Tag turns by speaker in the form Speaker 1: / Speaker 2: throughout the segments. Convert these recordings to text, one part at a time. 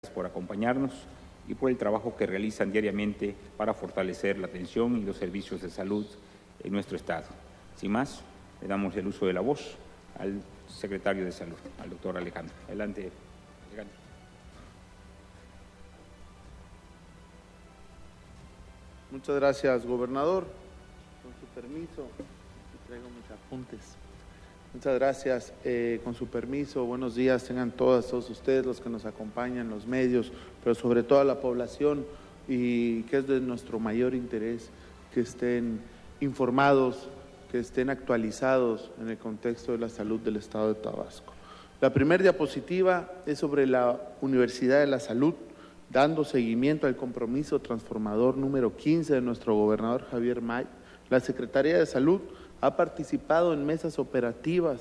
Speaker 1: por acompañarnos y por el trabajo que realizan diariamente para fortalecer la atención y los servicios de salud en nuestro Estado. Sin más, le damos el uso de la voz al secretario de Salud, al doctor Alejandro. Adelante, Alejandro.
Speaker 2: Muchas gracias, gobernador. Con su permiso, traigo mis apuntes. Muchas gracias. Con su permiso, buenos días tengan todos ustedes, los que nos acompañan, los medios, pero sobre todo a la población, y que es de nuestro mayor interés que estén informados, que estén actualizados en el contexto de la salud del Estado de Tabasco. La primera diapositiva es sobre la Universidad de la Salud, dando seguimiento al compromiso transformador número 15 de nuestro gobernador Javier May. La Secretaría de Salud ha participado en mesas operativas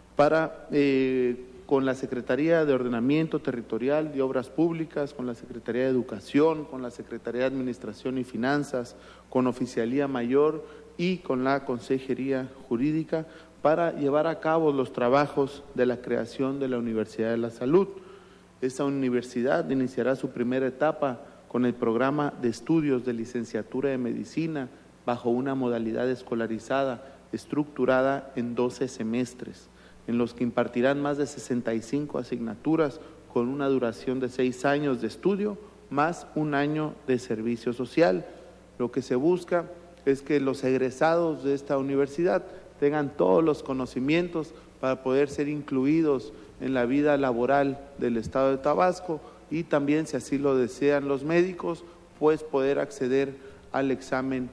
Speaker 2: con la Secretaría de Ordenamiento Territorial y Obras Públicas, con la Secretaría de Educación, con la Secretaría de Administración y Finanzas, con Oficialía Mayor y con la Consejería Jurídica para llevar a cabo los trabajos de la creación de la Universidad de la Salud. Esta universidad iniciará su primera etapa con el programa de estudios de licenciatura de medicina bajo una modalidad escolarizada estructurada en 12 semestres, en los que impartirán más de 65 asignaturas con una duración de 6 años de estudio más 1 año de servicio social. Lo que se busca es que los egresados de esta universidad tengan todos los conocimientos para poder ser incluidos en la vida laboral del Estado de Tabasco y también, si así lo desean los médicos, pues poder acceder al examen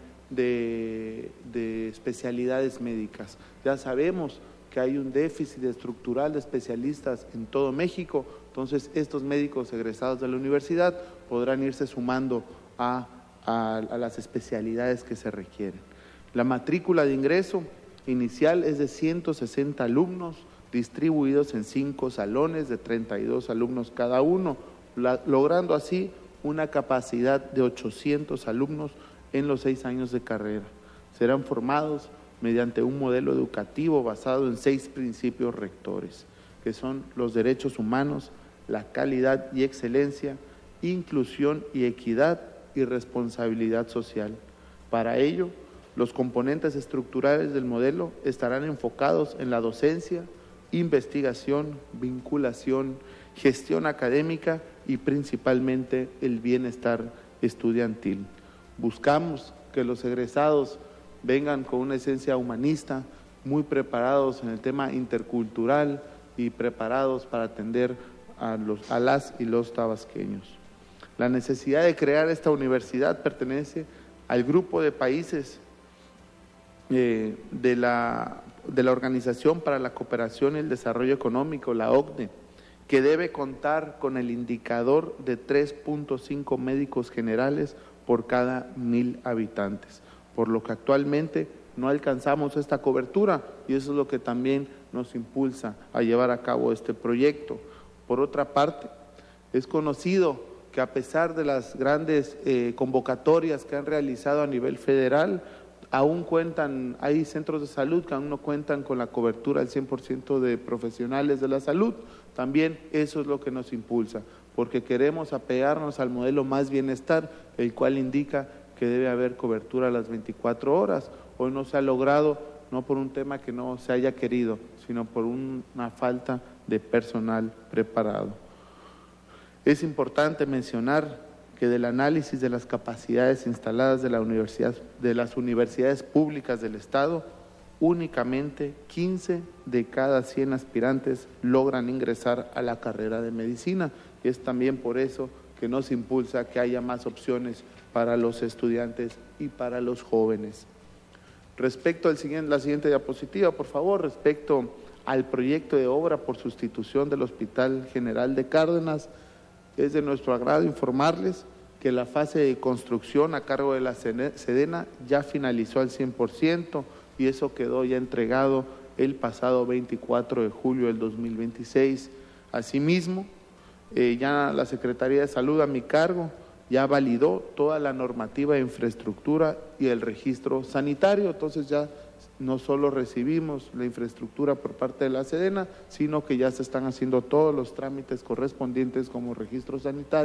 Speaker 2: de especialidades médicas. Ya sabemos que hay un déficit estructural de especialistas en todo México, entonces estos médicos egresados de la universidad podrán irse sumando a las especialidades que se requieren. La matrícula de ingreso inicial es de 160 alumnos, distribuidos en 5 salones de 32 alumnos cada uno, logrando así una capacidad de 800 alumnos en los 6 años de carrera. Serán formados mediante un modelo educativo basado en 6 principios rectores, que son los derechos humanos, la calidad y excelencia, inclusión y equidad y responsabilidad social. Para ello, los componentes estructurales del modelo estarán enfocados en la docencia, investigación, vinculación, gestión académica y principalmente el bienestar estudiantil. Buscamos que los egresados vengan con una esencia humanista, muy preparados en el tema intercultural y preparados para atender a las y los tabasqueños. La necesidad de crear esta universidad pertenece al grupo de países de la Organización para la Cooperación y el Desarrollo Económico, la OCDE, que debe contar con el indicador de 3.5 médicos generales por cada 1,000 habitantes, por lo que actualmente no alcanzamos esta cobertura y eso es lo que también nos impulsa a llevar a cabo este proyecto. Por otra parte, es conocido que a pesar de las grandes convocatorias que han realizado a nivel federal, hay centros de salud que aún no cuentan con la cobertura al 100% de profesionales de la salud. También eso es lo que nos impulsa, porque queremos apegarnos al modelo Más Bienestar, el cual indica que debe haber cobertura a las 24 horas. Hoy no se ha logrado, no por un tema que no se haya querido, sino por una falta de personal preparado. Es importante mencionar que del análisis de las capacidades instaladas de las universidades públicas del Estado, únicamente 15 de cada 100 aspirantes logran ingresar a la carrera de medicina y es también por eso que nos impulsa que haya más opciones para los estudiantes y para los jóvenes. Respecto a la siguiente diapositiva, por favor, respecto al proyecto de obra por sustitución del Hospital General de Cárdenas, es de nuestro agrado informarles que la fase de construcción a cargo de la Sedena ya finalizó al 100% y eso quedó ya entregado el pasado 24 de julio del 2026. Asimismo, ya la Secretaría de Salud a mi cargo ya validó toda la normativa de infraestructura y el registro sanitario, entonces ya no solo recibimos la infraestructura por parte de la Sedena, sino que ya se están haciendo todos los trámites correspondientes como registro sanitario